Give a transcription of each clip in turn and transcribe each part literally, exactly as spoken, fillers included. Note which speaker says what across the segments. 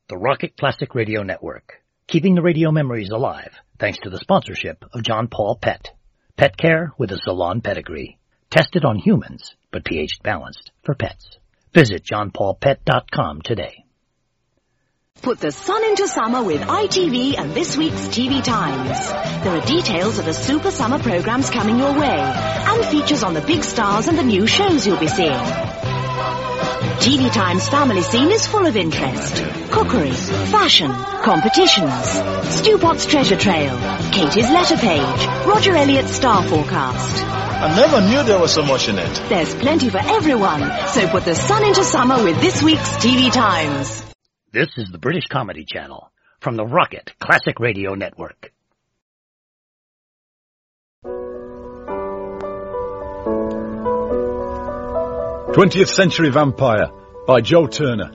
Speaker 1: The Rocket Classic Radio Network, keeping the radio memories alive thanks to the sponsorship of John Paul Pet. Pet care with a salon pedigree. Tested on humans, but pH balanced for pets. Visit john paul pet dot com today.
Speaker 2: Put the sun into summer with I T V and this week's T V Times. There are details of the super summer programs coming your way and features on the big stars and the new shows you'll be seeing. T V Times family scene is full of interest. Cookery, fashion, competitions, Stu Potts treasure trail, Katie's letter page, Roger Elliott's star forecast.
Speaker 3: I never knew there was so much in it.
Speaker 2: There's plenty for everyone, so put the sun into summer with this week's T V Times.
Speaker 1: This is the British Comedy Channel from the Rocket Classic Radio Network.
Speaker 4: twentieth Century Vampire by Joe Turner.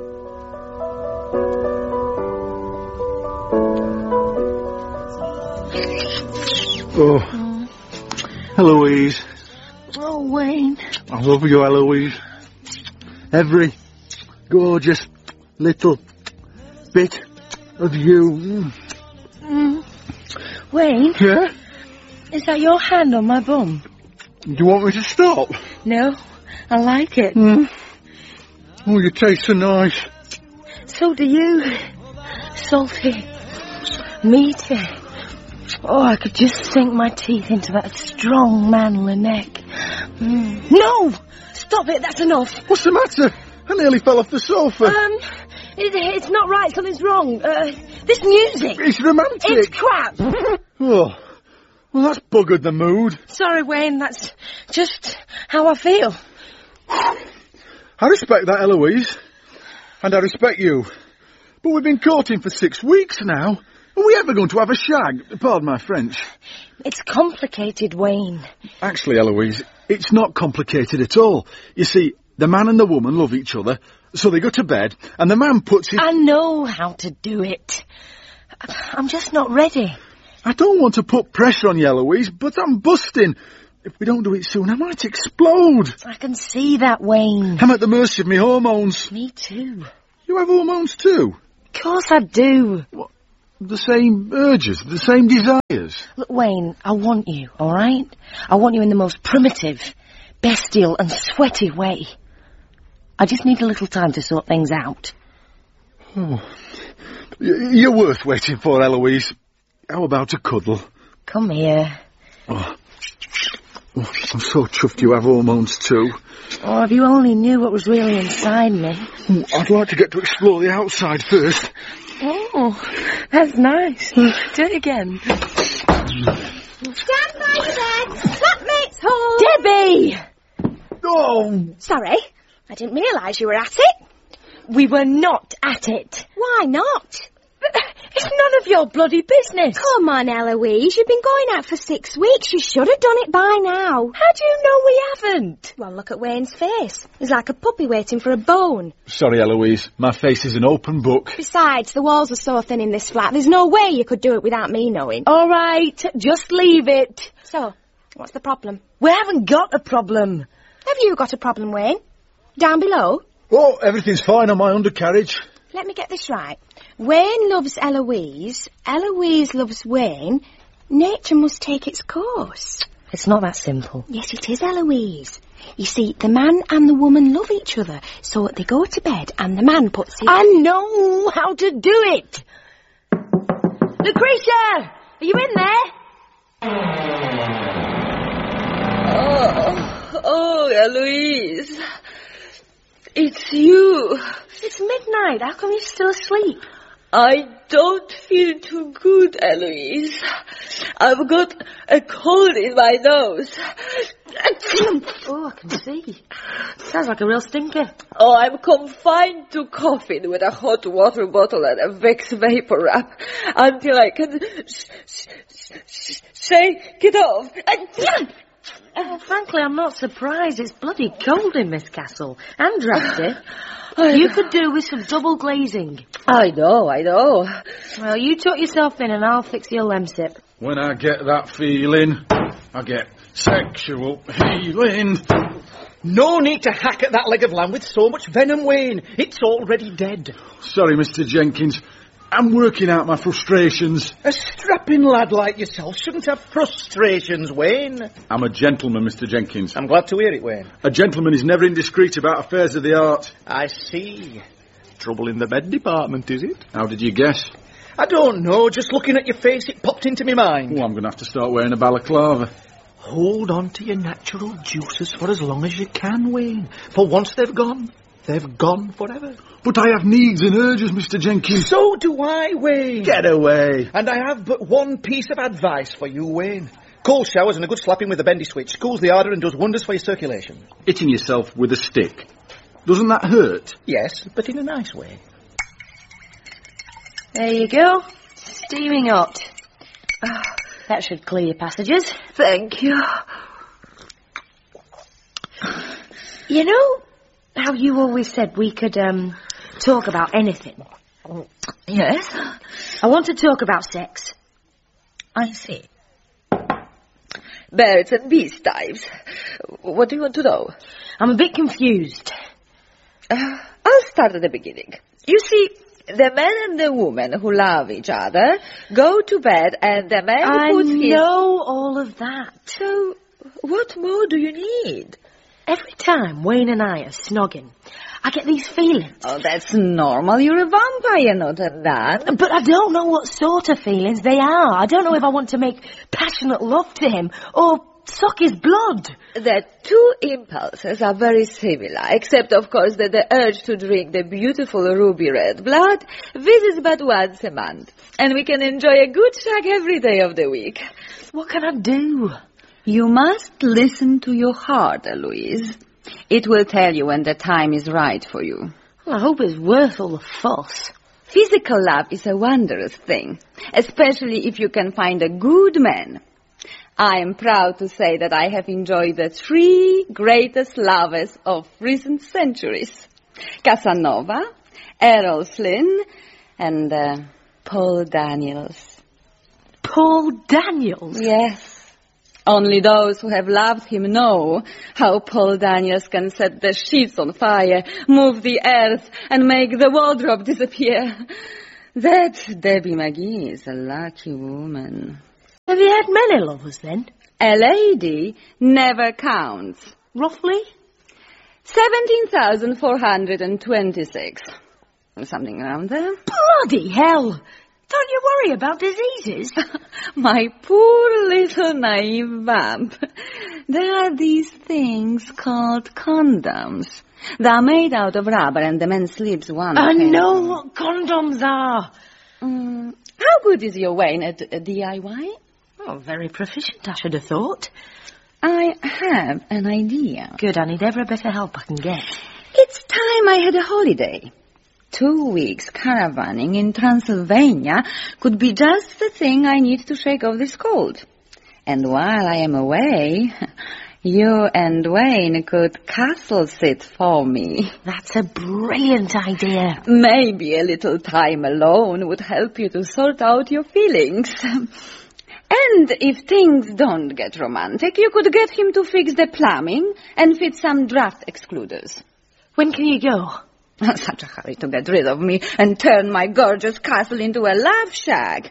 Speaker 5: Oh, Eloise.
Speaker 6: Oh, Wayne.
Speaker 5: I love you, Eloise. Every gorgeous little bit of you. Mm.
Speaker 6: Mm. Wayne?
Speaker 5: Yeah?
Speaker 6: Is that your hand on my bum?
Speaker 5: Do you want me to stop?
Speaker 6: No, I like it.
Speaker 5: Mm. Oh, you taste so nice.
Speaker 6: So do you. Salty. Meaty. Oh, I could just sink my teeth into that strong, manly neck. Mm. No! Stop it, that's enough.
Speaker 5: What's the matter? I nearly fell off the sofa.
Speaker 6: Um, it, it's not right, something's wrong. Uh, this music.
Speaker 5: It's romantic.
Speaker 6: It's crap.
Speaker 5: Oh, well, that's buggered the mood.
Speaker 6: Sorry, Wayne, that's just how I feel.
Speaker 5: I respect that, Eloise. And I respect you. But we've been courting for six weeks now. Are we ever going to have a shag? Pardon my French.
Speaker 6: It's complicated, Wayne.
Speaker 5: Actually, Eloise, it's not complicated at all. You see, the man and the woman love each other, so they go to bed, and the man puts his...
Speaker 6: I know how to do it. I'm just not ready.
Speaker 5: I don't want to put pressure on you, Eloise, but I'm busting. If we don't do it soon, I might explode.
Speaker 6: I can see that, Wayne.
Speaker 5: I'm at the mercy of my hormones.
Speaker 6: Me too.
Speaker 5: You have hormones too?
Speaker 6: Of course I do.
Speaker 5: What? The same urges, the same desires?
Speaker 6: Look, Wayne, I want you, all right? I want you in the most primitive, bestial and sweaty way. I just need a little time to sort things out.
Speaker 5: Oh. You're worth waiting for, Eloise. How about a cuddle?
Speaker 6: Come here.
Speaker 5: Oh. Oh, I'm so chuffed you have hormones too.
Speaker 6: Oh, if you only knew what was really inside me.
Speaker 5: Oh, I'd like to get to explore the outside first.
Speaker 6: Oh, that's nice. Do it again.
Speaker 7: Stand by your beds. Flatmates home.
Speaker 6: Debbie!
Speaker 5: Oh!
Speaker 7: Sorry, I didn't realise you were at it.
Speaker 6: We were not at it.
Speaker 7: Why not?
Speaker 6: It's none of your bloody business.
Speaker 7: Come on, Eloise. You've been going out for six weeks. You should have done it by now.
Speaker 6: How do you know we haven't?
Speaker 7: Well, look at Wayne's face. He's like a puppy waiting for a bone.
Speaker 5: Sorry, Eloise. My face is an open book.
Speaker 7: Besides, the walls are so thin in this flat, there's no way you could do it without me knowing.
Speaker 6: All right, just leave it.
Speaker 7: So, what's the problem?
Speaker 6: We haven't got a problem.
Speaker 7: Have you got a problem, Wayne? Down below?
Speaker 5: Oh, everything's fine on my undercarriage.
Speaker 7: Let me get this right. Wayne loves Eloise, Eloise loves Wayne. Nature must take its course.
Speaker 6: It's not that simple.
Speaker 7: Yes, it is, Eloise. You see, the man and the woman love each other, so they go to bed and the man puts his...
Speaker 6: I know how to do it! Lucretia! Are you in there? Oh, oh, Eloise. It's you. It's midnight. How come you're still asleep? I don't feel too good, Eloise. I've got a cold in my nose. Oh, I can see. Sounds like a real stinker. Oh, I'm confined to coffin with a hot water bottle and a Vicks vapor wrap until I can sh- sh- sh- shake it off. Oh, frankly, I'm not surprised. It's bloody cold in this castle. And drafty. You could do with some double glazing. I know, I know. Well, you tuck yourself in and I'll fix your lemsip.
Speaker 4: When I get that feeling, I get sexual healing.
Speaker 8: No need to hack at that leg of lamb with so much venom, Wayne. It's already dead.
Speaker 5: Sorry, Mister Jenkins. I'm working out my frustrations.
Speaker 8: A strapping lad like yourself shouldn't have frustrations, Wayne.
Speaker 5: I'm a gentleman, Mister Jenkins.
Speaker 8: I'm glad to hear it, Wayne.
Speaker 5: A gentleman is never indiscreet about affairs of the art.
Speaker 8: I see. Trouble in the bed department, is it?
Speaker 5: How did you guess?
Speaker 8: I don't know. Just looking at your face, it popped into my mind.
Speaker 5: Oh, I'm going to have to start wearing a balaclava.
Speaker 8: Hold on to your natural juices for as long as you can, Wayne. For once they've gone, they've gone forever.
Speaker 5: But I have needs and urges, Mister Jenkins.
Speaker 8: So do I, Wayne.
Speaker 5: Get away.
Speaker 8: And I have but one piece of advice for you, Wayne. Cold showers and a good slapping with a bendy switch cools the ardour and does wonders for your circulation.
Speaker 5: Hitting yourself with a stick. Doesn't that hurt?
Speaker 8: Yes, but in a nice way.
Speaker 7: There you go. Steaming hot. Oh, that should clear your passages.
Speaker 6: Thank you.
Speaker 7: You know how you always said we could, um, talk about anything?
Speaker 6: Yes?
Speaker 7: I want to talk about sex.
Speaker 6: I see. Birds and bees types. What do you want to know?
Speaker 7: I'm a bit confused.
Speaker 6: Uh, I'll start at the beginning. You see, the man and the woman who love each other go to bed and the man
Speaker 7: I
Speaker 6: puts his...
Speaker 7: I know all of that.
Speaker 6: So, what more do you need?
Speaker 7: Every time Wayne and I are snogging, I get these feelings.
Speaker 6: Oh, that's normal. You're a vampire, not a nun.
Speaker 7: But I don't know what sort of feelings they are. I don't know if I want to make passionate love to him or suck his blood.
Speaker 6: The two impulses are very similar, except, of course, that the urge to drink the beautiful ruby red blood visits but once a month. And we can enjoy a good shag every day of the week.
Speaker 7: What can I do?
Speaker 6: You must listen to your heart, Eloise. It will tell you when the time is right for you.
Speaker 7: Well, I hope it's worth all the fuss.
Speaker 6: Physical love is a wondrous thing, especially if you can find a good man. I am proud to say that I have enjoyed the three greatest lovers of recent centuries. Casanova, Errol Flynn, and uh, Paul Daniels.
Speaker 7: Paul Daniels?
Speaker 6: Yes. Only those who have loved him know how Paul Daniels can set the sheets on fire, move the earth, and make the wardrobe disappear. That Debbie McGee is a lucky woman.
Speaker 7: Have you had many lovers, then?
Speaker 6: A lady never counts.
Speaker 7: Roughly?
Speaker 6: seventeen thousand four hundred twenty-six. Something around there.
Speaker 7: Bloody hell! Don't you worry about diseases?
Speaker 6: My poor little naive vamp. There are these things called condoms. They're made out of rubber and the man sleeps one.
Speaker 7: I know what condoms are.
Speaker 6: Um, how good is your Wayne at uh, D I Y?
Speaker 7: Oh, very proficient, I should have thought.
Speaker 6: I have an idea.
Speaker 7: Good, I need every bit of help I can get.
Speaker 6: It's time I had a holiday. Two weeks caravanning in Transylvania could be just the thing I need to shake off this cold. And while I am away, you and Wayne could castle sit for me.
Speaker 7: That's a brilliant idea.
Speaker 6: Maybe a little time alone would help you to sort out your feelings. And if things don't get romantic, you could get him to fix the plumbing and fit some draft excluders.
Speaker 7: When can you go?
Speaker 6: Such a hurry to get rid of me and turn my gorgeous castle into a love shack.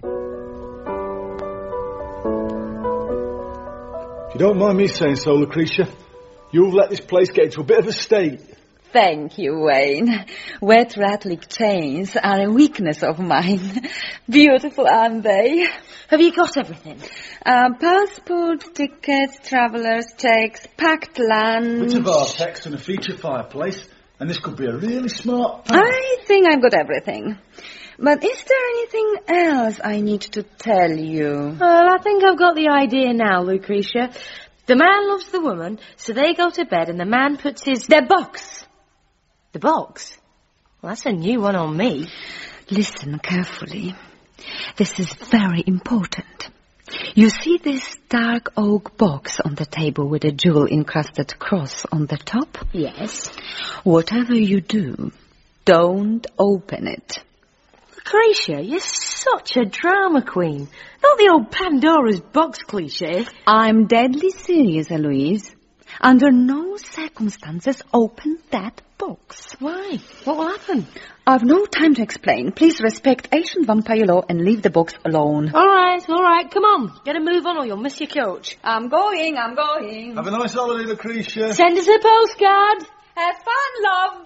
Speaker 5: If you don't mind me saying so, Lucretia, you've let this place get into a bit of a state.
Speaker 6: Thank you, Wayne. Wet rattling chains are a weakness of mine. Beautiful, aren't they?
Speaker 7: Have you got everything?
Speaker 6: Uh, passport, tickets, travellers' checks, packed lunch.
Speaker 5: Bit of Artex and a feature fireplace. And this could be a really smart plan.
Speaker 6: I think I've got everything. But is there anything else I need to tell you?
Speaker 7: Well, I think I've got the idea now, Lucretia. The man loves the woman, so they go to bed and the man puts his...
Speaker 6: The box.
Speaker 7: The box? Well, that's a new one on me.
Speaker 6: Listen carefully. This is very important. You see this dark oak box on the table with a jewel-encrusted cross on the top?
Speaker 7: Yes.
Speaker 6: Whatever you do, don't open it.
Speaker 7: Lucretia, you're such a drama queen. Not the old Pandora's box cliché.
Speaker 6: I'm deadly serious, Eloise.
Speaker 9: Under no circumstances open that box.
Speaker 6: Why? What will happen?
Speaker 9: I've no time to explain. Please respect Asian vampire law and leave the box alone.
Speaker 6: All right, all right. Come on. Get a move on or you'll miss your coach.
Speaker 9: I'm going, I'm going.
Speaker 5: Have a nice holiday, Lucretia.
Speaker 6: Send us a postcard.
Speaker 9: Have fun,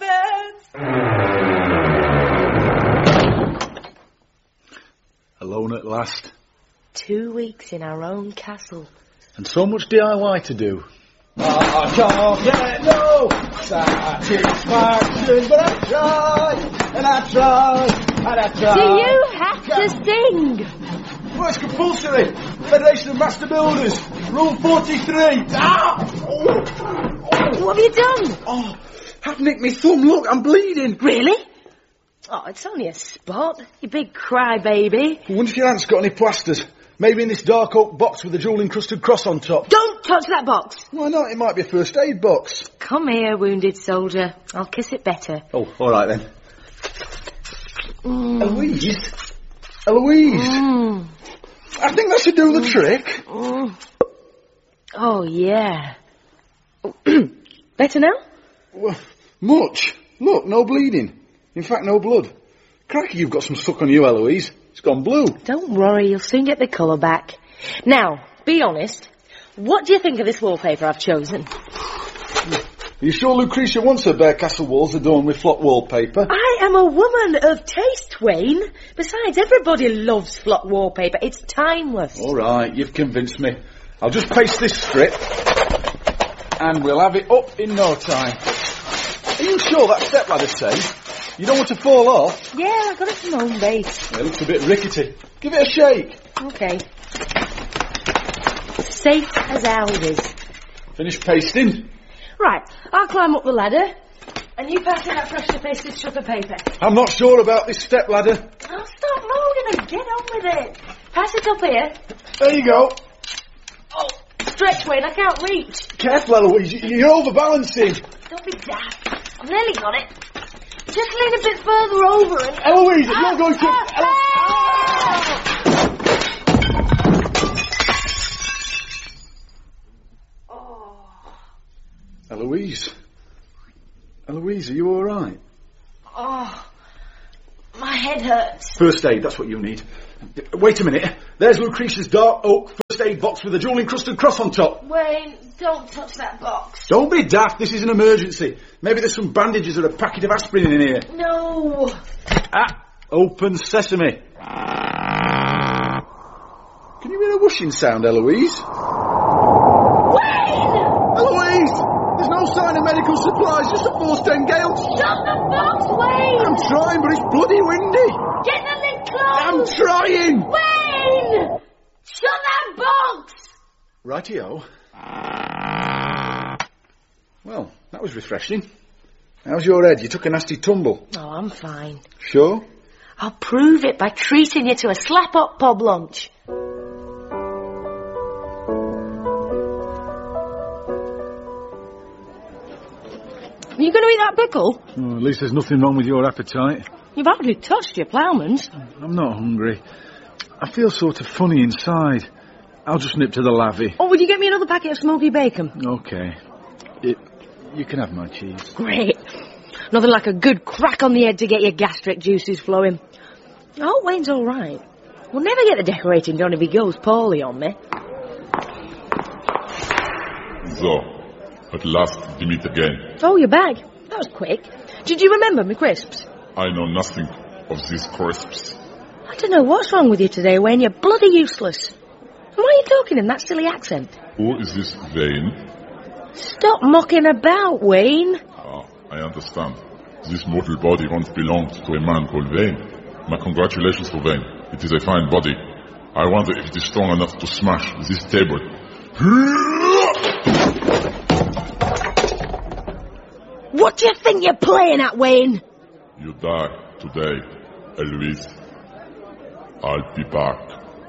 Speaker 9: lovebirds.
Speaker 5: Alone at last.
Speaker 6: Two weeks in our own castle.
Speaker 5: And so much D I Y to do. I can't get no satisfaction, but I try, and I try, and I try.
Speaker 6: Do you have to sing?
Speaker 5: Well, it's compulsory. Federation of Master Builders, Rule forty-three. Ah! Oh. Oh.
Speaker 6: What have you done?
Speaker 5: Oh, I've nicked my thumb. Look, I'm bleeding.
Speaker 6: Really? Oh, it's only a spot. You big crybaby.
Speaker 5: I wonder if your aunt's got any plasters. Maybe in this dark oak box with a jewel-encrusted cross on top.
Speaker 6: Don't touch that box.
Speaker 5: Why not? It might be a first aid box.
Speaker 6: Come here, wounded soldier. I'll kiss it better.
Speaker 5: Oh, all right then.
Speaker 6: Mm.
Speaker 5: Eloise? Eloise?
Speaker 6: Mm.
Speaker 5: I think that should do the trick.
Speaker 6: Mm. Oh, yeah. Better now?
Speaker 5: Well, much. Look, no bleeding. In fact, no blood. Cracky, you've got some suck on you, Eloise. It's gone blue.
Speaker 6: Don't worry, you'll soon get the colour back. Now, be honest. What do you think of this wallpaper I've chosen?
Speaker 5: Are you sure Lucretia wants her bare castle walls adorned with flock wallpaper?
Speaker 6: I am a woman of taste, Wayne. Besides, everybody loves flock wallpaper. It's timeless.
Speaker 5: All right, you've convinced me. I'll just paste this strip, and we'll have it up in no time. Are you sure that stepladder's safe? You don't want to fall off?
Speaker 6: Yeah, I got it from home base.
Speaker 5: Yeah, it looks a bit rickety. Give it a shake.
Speaker 6: Okay. Safe as houses.
Speaker 5: Finish pasting?
Speaker 6: Right, I'll climb up the ladder, and you pass me that freshly pasted strip of paper.
Speaker 5: I'm not sure about this stepladder.
Speaker 6: Oh, stop moaning and get on with it. Pass it up here.
Speaker 5: There you go.
Speaker 6: Oh, stretch, Wayne, I can't reach.
Speaker 5: Careful, Eloise, you're overbalancing.
Speaker 6: Don't be daft. I've nearly got it. Just lean a bit further over and...
Speaker 5: Eloise,
Speaker 6: ah,
Speaker 5: you're going to...
Speaker 6: Ah, ah. Oh.
Speaker 5: Eloise. Eloise, are you all right?
Speaker 6: Oh, my head hurts.
Speaker 5: First aid, that's what you need. Wait a minute. There's Lucretia's dark oak first aid box with a jewel-encrusted cross on top.
Speaker 6: Wayne, don't touch that box.
Speaker 5: Don't be daft. This is an emergency. Maybe there's some bandages or a packet of aspirin in here.
Speaker 6: No.
Speaker 5: Ah, open sesame. Can you hear a whooshing sound, Eloise?
Speaker 6: Wayne!
Speaker 5: Eloise! There's no sign of medical supplies, just a force ten gale.
Speaker 6: Shut the box, Wayne!
Speaker 5: I'm trying, but it's bloody windy.
Speaker 6: Get the lid closed!
Speaker 5: I'm trying!
Speaker 6: Wayne! Shut that box!
Speaker 5: Rightio. Well, that was refreshing. How's your head? You took a nasty tumble.
Speaker 6: Oh, I'm fine.
Speaker 5: Sure?
Speaker 6: I'll prove it by treating you to a slap-up pub lunch. Are you going to eat that pickle?
Speaker 5: Oh, at least there's nothing wrong with your appetite.
Speaker 6: You've hardly touched your ploughman's.
Speaker 5: I'm not hungry. I feel sort of funny inside. I'll just nip to the lavvy.
Speaker 6: Oh, will you get me another packet of smoky bacon?
Speaker 5: Okay. It, you can have my cheese.
Speaker 6: Great. Nothing like a good crack on the head to get your gastric juices flowing. I hope Wayne's all right. We'll never get the decorating done if he goes poorly on me.
Speaker 10: So, at last we meet again.
Speaker 6: Oh, you're back. That was quick. Did you remember me crisps?
Speaker 10: I know nothing of these crisps.
Speaker 6: I don't know what's wrong with you today, Wayne. You're bloody useless. Why are you talking in that silly accent?
Speaker 10: Who is this Wayne?
Speaker 6: Stop mucking about, Wayne.
Speaker 10: Ah, I understand. This mortal body once belonged to a man called Wayne. My congratulations for Wayne. It is a fine body. I wonder if it is strong enough to smash this table.
Speaker 6: What do you think you're playing at, Wayne?
Speaker 10: You die today, Eloise. I'll be back.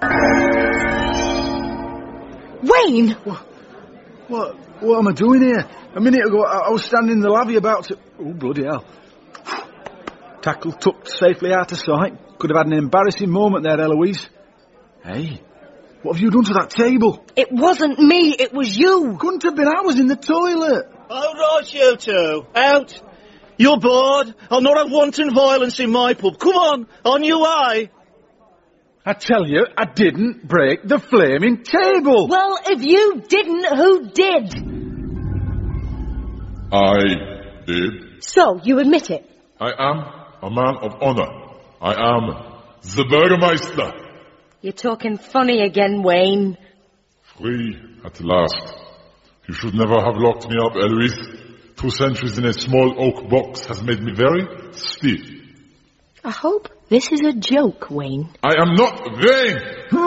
Speaker 6: Wayne!
Speaker 5: What, what, what am I doing here? A minute ago, I, I was standing in the lavvy about to... Oh, bloody hell. Tackle tucked safely out of sight. Could have had an embarrassing moment there, Eloise. Hey, What have you done to that table?
Speaker 7: It wasn't me, it was you.
Speaker 5: Couldn't have been. I was in the toilet.
Speaker 11: All right, you two. Out. You're bored. I'll not have wanton violence in my pub. Come on, on your way.
Speaker 5: I tell you, I didn't break the flaming table.
Speaker 7: Well, if you didn't, who did?
Speaker 10: I did.
Speaker 7: So, you admit it?
Speaker 10: I am a man of honor. I am the Burgermeister.
Speaker 7: You're talking funny again, Wayne.
Speaker 10: Free at last. You should never have locked me up, Eloise. Two centuries in a small oak box has made me very stiff.
Speaker 7: I hope this is a joke, Wayne.
Speaker 10: I am not vain.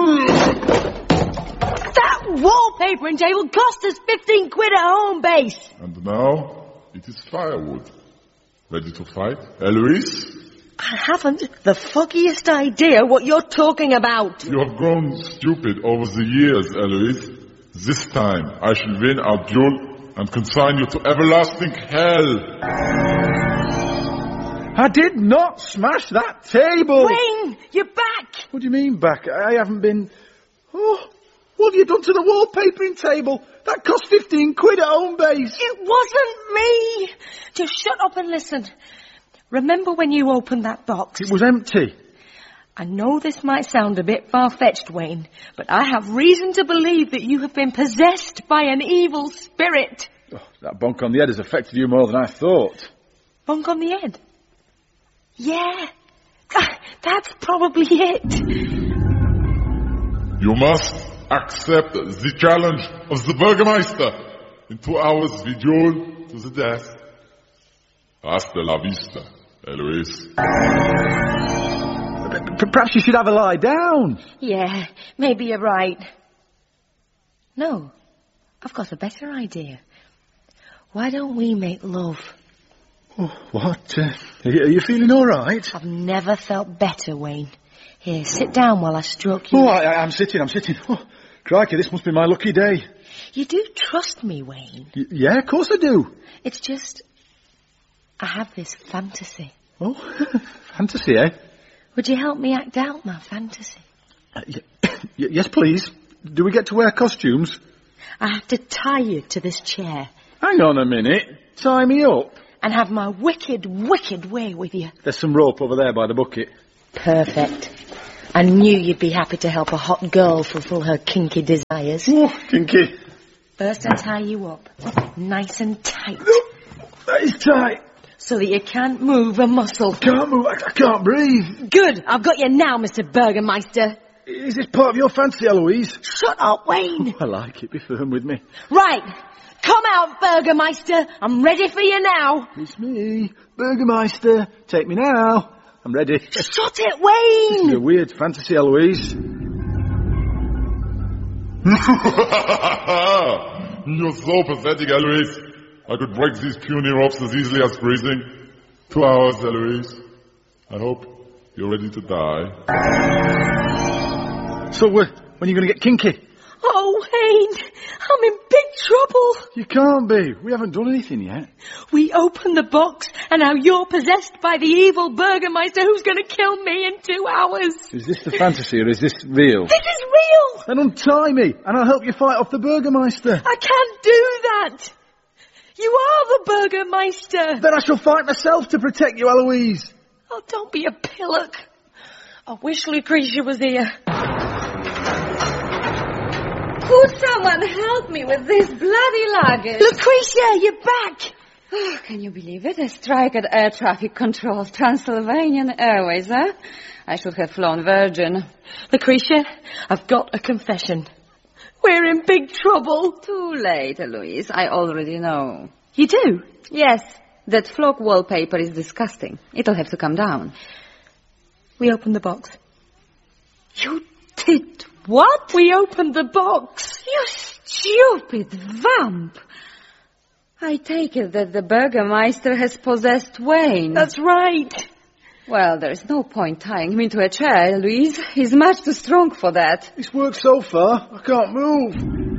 Speaker 7: That wallpapering table cost us fifteen quid at home base.
Speaker 10: And now it is firewood. Ready to fight, Eloise?
Speaker 7: I haven't the foggiest idea what you're talking about.
Speaker 10: You have grown stupid over the years, Eloise. This time I shall win our duel and consign you to everlasting hell.
Speaker 5: I did not smash that table.
Speaker 7: Wayne, you're back.
Speaker 5: What do you mean back? I haven't been... Oh, what have you done to the wallpapering table? That cost fifteen quid at home base.
Speaker 7: It wasn't me. Just shut up and listen. Remember when you opened that box?
Speaker 5: It was empty.
Speaker 7: I know this might sound a bit far-fetched, Wayne, but I have reason to believe that you have been possessed by an evil spirit.
Speaker 5: Oh, that bonk on the head has affected you more than I thought.
Speaker 7: Bonk on the head? Yeah, that's probably it.
Speaker 10: You must accept the challenge of the Burgermeister. In two hours we duel to the death. Hasta la vista, Eloise.
Speaker 5: Perhaps you should have a lie down.
Speaker 7: Yeah, maybe you're right. No, I've got a better idea. Why don't we make love?
Speaker 5: Oh, what? Uh, are you feeling all right?
Speaker 7: I've never felt better, Wayne. Here, sit down while I stroke you.
Speaker 5: Oh, I, I'm sitting, I'm sitting. Oh, crikey, this must be my lucky day.
Speaker 7: You do trust me, Wayne?
Speaker 5: Y- yeah, of course I do.
Speaker 7: It's just... I have this fantasy.
Speaker 5: Oh, fantasy, eh?
Speaker 7: Would you help me act out my fantasy?
Speaker 5: Uh, y- y- yes, please. Do we get to wear costumes?
Speaker 7: I have to tie you to this chair.
Speaker 5: Hang on a minute. Tie me up.
Speaker 7: And have my wicked, wicked way with you.
Speaker 5: There's some rope over there by the bucket.
Speaker 7: Perfect. I knew you'd be happy to help a hot girl fulfill her kinky desires.
Speaker 5: Oh, kinky.
Speaker 7: First I tie you up. Nice and tight.
Speaker 5: No, that is tight.
Speaker 7: So that you can't move a muscle.
Speaker 5: Can't move, I, I can't breathe.
Speaker 7: Good, I've got you now, Mister Burgermeister.
Speaker 5: Is this part of your fancy, Eloise?
Speaker 7: Shut up, Wayne.
Speaker 5: Oh, I like it, be firm with me.
Speaker 7: Right, come out, Burgermeister. I'm ready for you now.
Speaker 5: It's me, Burgermeister. Take me now. I'm ready.
Speaker 7: Shut it, Wayne.
Speaker 5: This is a weird fantasy, Eloise.
Speaker 10: You're so pathetic, Eloise. I could break these puny ropes as easily as breathing. Two hours, Eloise. I hope you're ready to die.
Speaker 5: So, uh, when are you going to get kinky?
Speaker 7: Oh, Wayne, I'm in big trouble.
Speaker 5: You can't be. We haven't done anything yet.
Speaker 7: We opened the box, and now you're possessed by the evil Burgermeister who's going to kill me in two hours.
Speaker 5: Is this the fantasy, or is this real?
Speaker 7: This is real.
Speaker 5: Then untie me, and I'll help you fight off the Burgermeister.
Speaker 7: I can't do that. You are the Burgermeister.
Speaker 5: Then I shall fight myself to protect you, Eloise.
Speaker 7: Oh, don't be a pillock. I wish Lucretia was here.
Speaker 9: Could someone help me with this bloody luggage?
Speaker 7: Lucretia, you're back.
Speaker 9: Oh, can you believe it? A strike at air traffic control, Transylvanian Airways, huh? I should have flown Virgin.
Speaker 7: Lucretia, I've got a confession. We're in big trouble.
Speaker 9: Too late, Eloise. I already know.
Speaker 7: You do?
Speaker 9: Yes. That flock wallpaper is disgusting. It'll have to come down.
Speaker 7: We opened the box. You did what? We opened the box.
Speaker 9: You stupid vamp. I take it that the Burgermeister has possessed Wayne.
Speaker 7: That's right.
Speaker 9: Well, there's no point tying him into a chair, Louise. He's much too strong for that.
Speaker 5: It's worked so far. I can't move.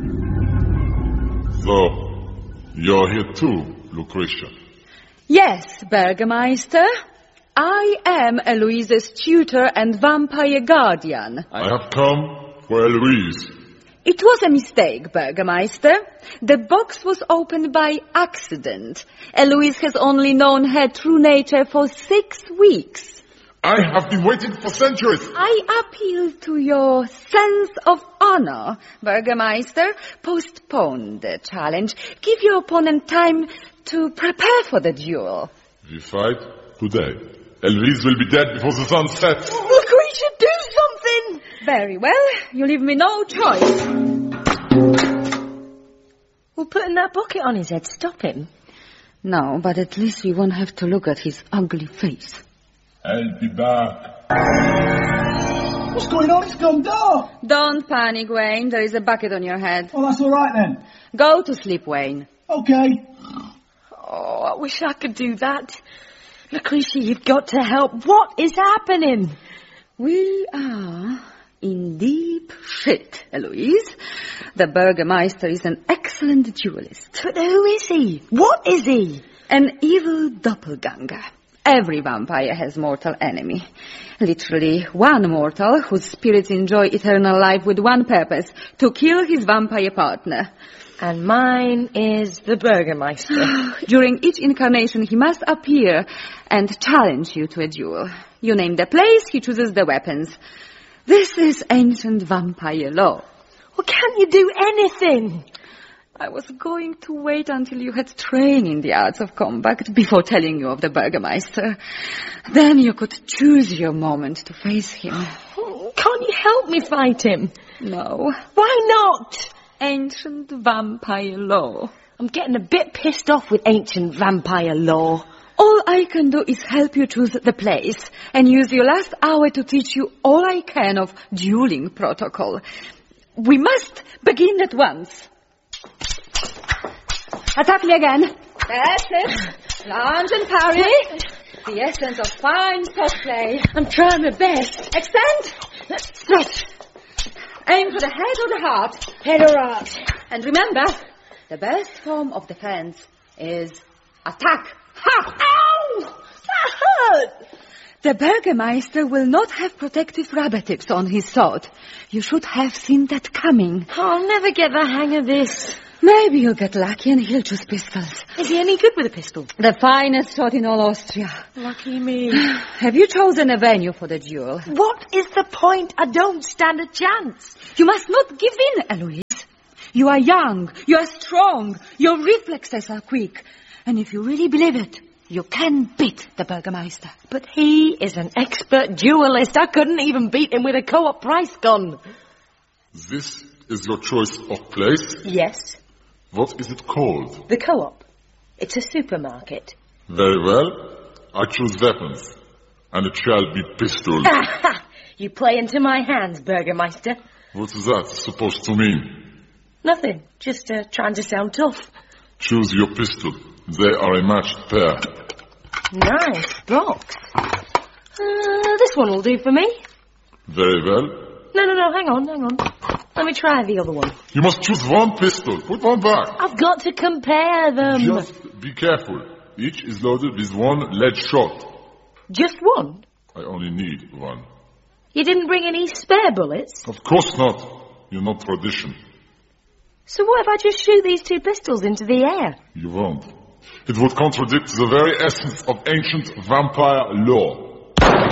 Speaker 10: So, you're here too, Lucretia.
Speaker 9: Yes, Burgermeister. I am Eloise's tutor and vampire guardian.
Speaker 10: I have come For Eloise.
Speaker 9: It was a mistake, Burgermeister. The box was opened by accident. Eloise has only known her true nature for six weeks.
Speaker 10: I have been waiting for centuries.
Speaker 9: I appeal to your sense of honor, Burgermeister. Postpone the challenge. Give your opponent time to prepare for the duel.
Speaker 10: We fight today. Eloise will be dead before the sun sets.
Speaker 7: Lucretia, do something!
Speaker 9: Very well. You leave me no choice.
Speaker 7: Well, putting that bucket on his head, stop him.
Speaker 9: No, but at least we won't have to look at his ugly face.
Speaker 10: I'll be back.
Speaker 12: What's going on? It's gone dark.
Speaker 9: Don't panic, Wayne. There is a bucket on your head.
Speaker 12: Well, that's all right then.
Speaker 9: Go to sleep, Wayne.
Speaker 12: Okay.
Speaker 7: Oh, I wish I could do that. Lucretia, you've got to help. What is happening?
Speaker 9: We are in deep shit, Eloise. The Burgermeister is an excellent duelist.
Speaker 7: But who is he? What is he?
Speaker 9: An evil doppelganger. Every vampire has mortal enemy. Literally one mortal whose spirits enjoy eternal life with one purpose, to kill his vampire partner.
Speaker 7: And mine is the Burgermeister.
Speaker 9: During each incarnation he must appear and challenge you to a duel. You name the place, he chooses the weapons. This is ancient vampire law.
Speaker 7: Well, can't you do anything?
Speaker 9: I was going to wait until you had training in the arts of combat before telling you of the Burgermeister. Then you could choose your moment to face him.
Speaker 7: Can't you help me fight him?
Speaker 9: No.
Speaker 7: Why not?
Speaker 9: Ancient vampire law.
Speaker 7: I'm getting a bit pissed off with ancient vampire law.
Speaker 9: All I can do is help you choose the place and use your last hour to teach you all I can of dueling protocol. We must begin at once. Attack me again. That's it. Lunge and parry. The essence of fine cosplay.
Speaker 7: I'm trying my best.
Speaker 9: Extend. Stretch. Aim for the head or the heart.
Speaker 7: Head or heart.
Speaker 9: And remember, the best form of defense is attack. Ha!
Speaker 7: Ow! That hurt!
Speaker 9: The Burgermeister will not have protective rubber tips on his sword. You should have seen that coming.
Speaker 7: I'll never get the hang of this.
Speaker 9: Maybe you'll get lucky and he'll choose pistols.
Speaker 7: Is he any good with a pistol?
Speaker 9: The finest shot in all Austria.
Speaker 7: Lucky me.
Speaker 9: Have you chosen a venue for the duel?
Speaker 7: What is the point? I don't stand a chance.
Speaker 9: You must not give in, Eloise. You are young. You are strong. Your reflexes are quick. And if you really believe it, you can beat the Burgermeister.
Speaker 7: But he is an expert duelist. I couldn't even beat him with a co-op price gun.
Speaker 10: This is your choice of place?
Speaker 7: Yes.
Speaker 10: What is it called?
Speaker 7: The co-op. It's a supermarket.
Speaker 10: Very well. I choose weapons. And it shall be pistols.
Speaker 7: You play into my hands, Burgermeister.
Speaker 10: What is that supposed to mean?
Speaker 7: Nothing. Just uh, trying to sound tough.
Speaker 10: Choose your pistol. They are a matched pair.
Speaker 7: Nice box. Uh, this one will do for me.
Speaker 10: Very well.
Speaker 7: No, no, no, hang on, hang on. Let me try the other one.
Speaker 10: You must choose one pistol. Put one back.
Speaker 7: I've got to compare them.
Speaker 10: Just be careful. Each is loaded with one lead shot.
Speaker 7: Just one?
Speaker 10: I only need one.
Speaker 7: You didn't bring any spare bullets?
Speaker 10: Of course not. You're not tradition.
Speaker 7: So what if I just shoot these two pistols into the air?
Speaker 10: You won't. It would contradict the very essence of ancient vampire law.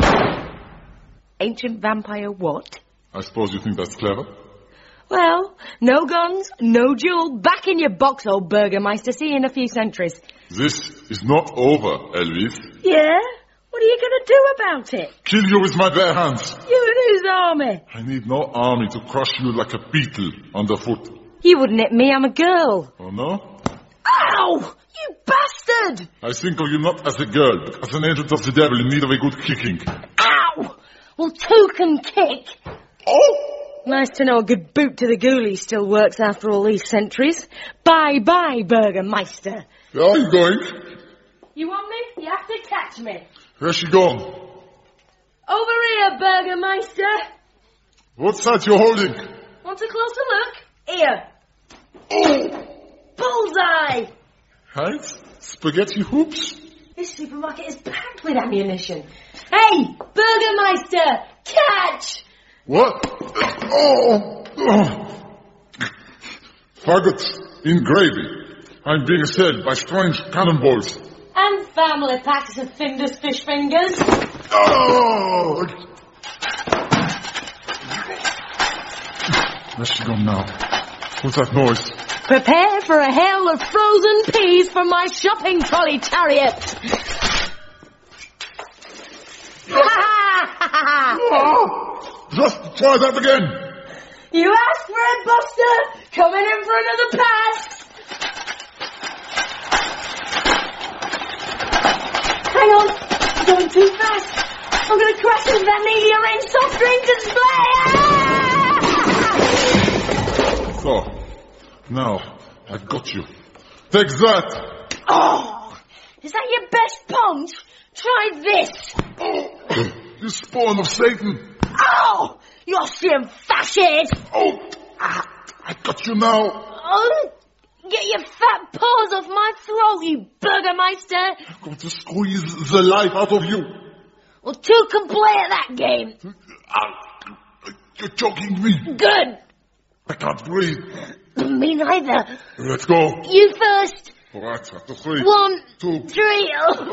Speaker 7: Ancient vampire what?
Speaker 10: I suppose you think that's clever?
Speaker 7: Well, no guns, no duel. Back in your box, old Burgermeister. See you in a few centuries.
Speaker 10: This is not over, Eloise.
Speaker 7: Yeah? What are you going to do about it?
Speaker 10: Kill you with my bare hands.
Speaker 7: You and whose army?
Speaker 10: I need no army to crush you like a beetle underfoot.
Speaker 7: You wouldn't hit me, I'm a girl.
Speaker 10: Oh, no?
Speaker 7: Ow! You bastard!
Speaker 10: I think of you not as a girl, but as an agent of the devil in need of a good kicking.
Speaker 7: Ow! Well, two can kick.
Speaker 10: Oh!
Speaker 7: Nice to know a good boot to the ghoulie still works after all these centuries. Bye-bye, Burgermeister.
Speaker 10: Where are you going?
Speaker 7: You want me? You have to catch me.
Speaker 10: Where's she gone?
Speaker 7: Over here, Burgermeister.
Speaker 10: What side you holding?
Speaker 7: Want a closer look? Here.
Speaker 10: Oh!
Speaker 7: Bullseye!
Speaker 10: Heinz? Spaghetti hoops?
Speaker 7: This supermarket is packed with ammunition. Hey, Burgermeister! Catch!
Speaker 10: What? Oh! oh. Faggots in gravy. I'm being assailed by strange cannonballs.
Speaker 7: And family packs of Findus fish fingers.
Speaker 10: Oh! Where's she gone now? What's that noise?
Speaker 7: Prepare for a hail of frozen peas from my shopping trolley chariot.
Speaker 10: Oh, just try that again.
Speaker 7: You asked for it, Buster. Coming in for another pass. Hang on. I'm going too fast. I'm going to crash into that neatly arranged soft drink display. Ah!
Speaker 10: So, now, I've got you. Take that.
Speaker 7: Oh, is that your best punch? Try this.
Speaker 10: Oh, you spawn of Satan.
Speaker 7: Oh, you Austrian fascist.
Speaker 10: Oh, ah, I got you now.
Speaker 7: Oh, get your fat paws off my throat, you Burgermeister.
Speaker 10: I'm going to squeeze the life out of you.
Speaker 7: Well, two can play at that game.
Speaker 10: Ah, you're choking me.
Speaker 7: Good.
Speaker 10: I can't breathe.
Speaker 7: Me neither.
Speaker 10: Let's go.
Speaker 7: You first.
Speaker 10: All right, after three.
Speaker 7: One,
Speaker 10: two,
Speaker 7: three. Oh.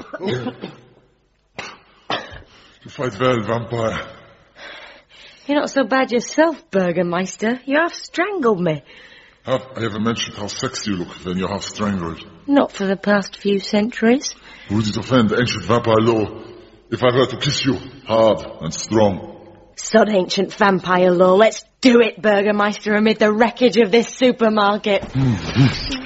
Speaker 10: You fight well, vampire.
Speaker 7: You're not so bad yourself, Burgermeister. You half strangled me.
Speaker 10: Have I ever mentioned how sexy you look when you're half strangled?
Speaker 7: Not for the past few centuries.
Speaker 10: Would it offend ancient vampire law if I were to kiss you hard and strong?
Speaker 7: Sod ancient vampire law. Let's do it, Burgermeister, amid the wreckage of this supermarket.
Speaker 10: Mm-hmm.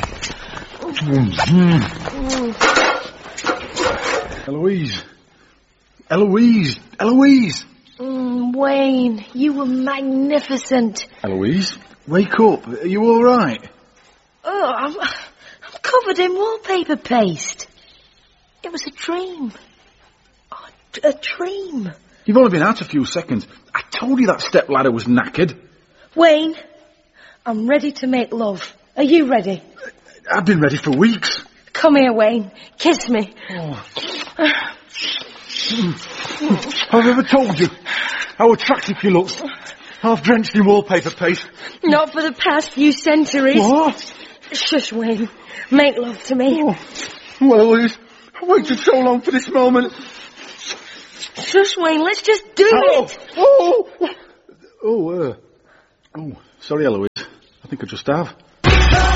Speaker 5: Mm-hmm. Eloise. Eloise. Eloise.
Speaker 7: Mm, Wayne, you were magnificent.
Speaker 5: Eloise, wake up. Are you all right?
Speaker 7: Oh, I'm, I'm covered in wallpaper paste. It was a dream. Oh, a dream.
Speaker 5: You've only been out a few seconds. I told you that step ladder was knackered.
Speaker 7: Wayne, I'm ready to make love. Are you ready?
Speaker 5: I've been ready for weeks.
Speaker 7: Come here, Wayne. Kiss me.
Speaker 5: Oh. I've ever told you how attractive you look. Half drenched in wallpaper paste.
Speaker 7: Not for the past few centuries.
Speaker 5: What?
Speaker 7: Shush, Wayne. Make love to me.
Speaker 5: Oh. Well, Eloise, I waited so long for this moment.
Speaker 7: Shush, Wayne. Let's just do
Speaker 5: oh.
Speaker 7: it.
Speaker 5: Oh, oh, uh, oh, sorry, Eloise. I think I just have.